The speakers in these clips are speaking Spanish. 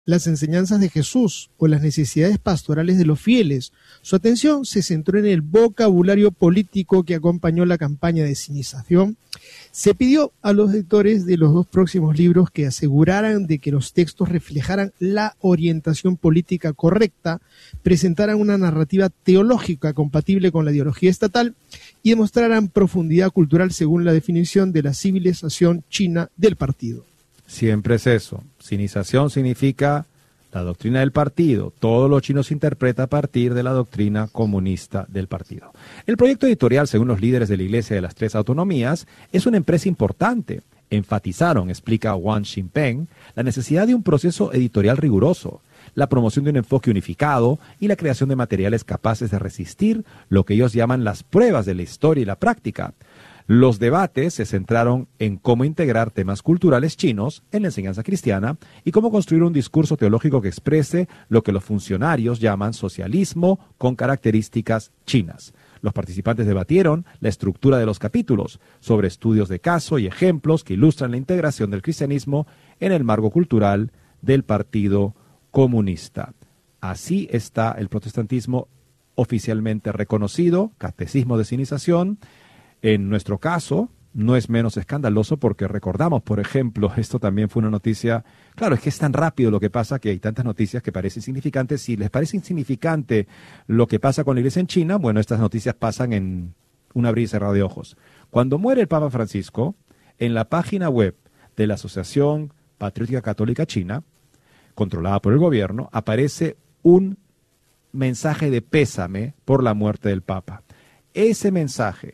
las enseñanzas de Jesús o las necesidades pastorales de los fieles. Su atención se centró en el vocabulario político que acompañó la campaña de sinización. Se pidió a los lectores de los dos próximos libros que aseguraran de que los textos reflejaran la orientación política correcta, presentaran una narrativa teológica compatible con la ideología estatal y demostraran profundidad cultural según la definición de la civilización china del partido. Siempre es eso. Sinización significa la doctrina del partido. Todo lo chino se interpreta a partir de la doctrina comunista del partido. El proyecto editorial, según los líderes de la Iglesia de las Tres Autonomías, es una empresa importante. Enfatizaron, explica Wang Xinpeng, la necesidad de un proceso editorial riguroso, la promoción de un enfoque unificado y la creación de materiales capaces de resistir lo que ellos llaman las pruebas de la historia y la práctica. Los debates se centraron en cómo integrar temas culturales chinos en la enseñanza cristiana y cómo construir un discurso teológico que exprese lo que los funcionarios llaman socialismo con características chinas. Los participantes debatieron la estructura de los capítulos sobre estudios de caso y ejemplos que ilustran la integración del cristianismo en el marco cultural del Partido Comunista. Así está el protestantismo oficialmente reconocido, catecismo de sinización. En nuestro caso, no es menos escandaloso porque recordamos, por ejemplo, esto también fue una noticia, claro, es que es tan rápido lo que pasa que hay tantas noticias que parecen insignificantes. Si les parece insignificante lo que pasa con la iglesia en China, bueno, estas noticias pasan en un abrir y cerrar de ojos. Cuando muere el Papa Francisco, en la página web de la Asociación Patriótica Católica China, controlada por el gobierno, aparece un mensaje de pésame por la muerte del Papa. Ese mensaje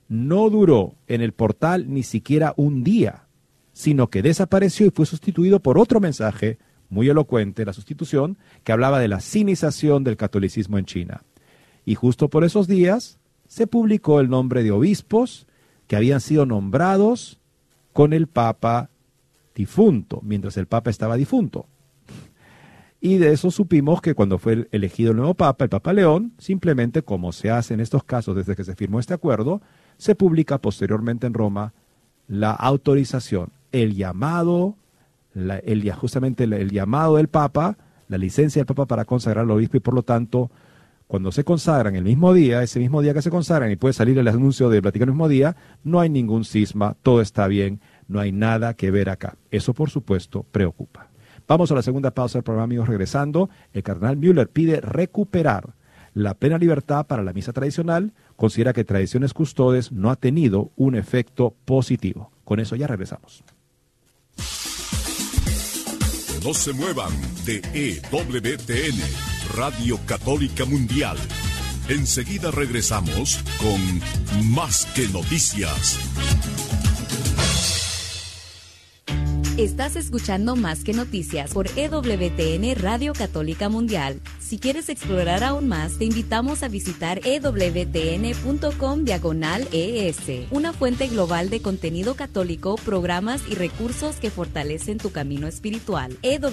no duró en el portal ni siquiera un día, sino que desapareció y fue sustituido por otro mensaje, muy elocuente, la sustitución, que hablaba de la sinización del catolicismo en China. Y justo por esos días se publicó el nombre de obispos que habían sido nombrados con el Papa difunto, mientras el Papa estaba difunto. Y de eso supimos que cuando fue elegido el nuevo Papa, el Papa León, simplemente como se hace en estos casos desde que se firmó este acuerdo, se publica posteriormente en Roma la autorización, el llamado, justamente el llamado del Papa, la licencia del Papa para consagrar al obispo y por lo tanto, cuando se consagran el mismo día, ese mismo día que se consagran y puede salir el anuncio del Vaticano el mismo día, no hay ningún cisma, todo está bien, no hay nada que ver acá. Eso por supuesto preocupa. Vamos a la segunda pausa del programa, amigos. Regresando, el cardenal Müller pide recuperar la plena libertad para la misa tradicional. Considera que Tradiciones Custodes no ha tenido un efecto positivo. Con eso ya regresamos. No se muevan de EWTN, Radio Católica Mundial. Enseguida regresamos con Más que Noticias. Estás escuchando Más que Noticias por EWTN Radio Católica Mundial. Si quieres explorar aún más, te invitamos a visitar ewtn.com/ES, una fuente global de contenido católico, programas y recursos que fortalecen tu camino espiritual.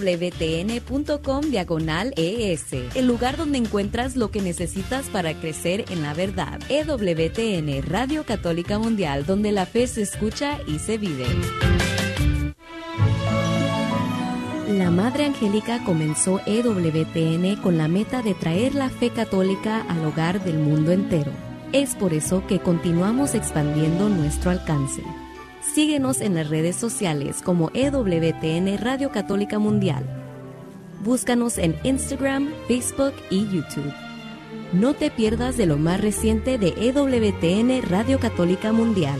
ewtn.com/ES, el lugar donde encuentras lo que necesitas para crecer en la verdad. EWTN Radio Católica Mundial, donde la fe se escucha y se vive. La Madre Angélica comenzó EWTN con la meta de traer la fe católica al hogar del mundo entero. Es por eso que continuamos expandiendo nuestro alcance. Síguenos en las redes sociales como EWTN Radio Católica Mundial. Búscanos en Instagram, Facebook y YouTube. No te pierdas de lo más reciente de EWTN Radio Católica Mundial.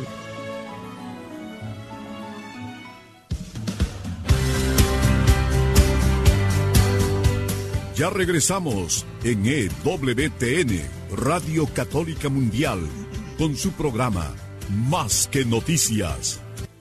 Ya regresamos en EWTN, Radio Católica Mundial, con su programa Más que Noticias.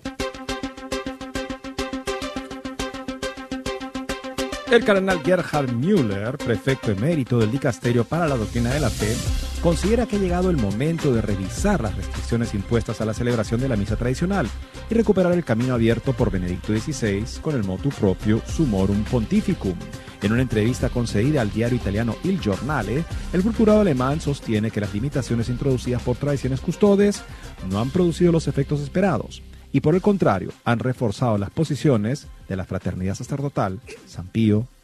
El cardenal Gerhard Müller, prefecto emérito del Dicasterio para la Doctrina de la Fe, considera que ha llegado el momento de revisar las restricciones impuestas a la celebración de la misa tradicional y recuperar el camino abierto por Benedicto XVI con el motu propio Summorum Pontificum. En una entrevista concedida al diario italiano Il Giornale, el procurado alemán sostiene que las limitaciones introducidas por Tradiciones Custodes no han producido los efectos esperados y por el contrario han reforzado las posiciones de la fraternidad sacerdotal, San Pío,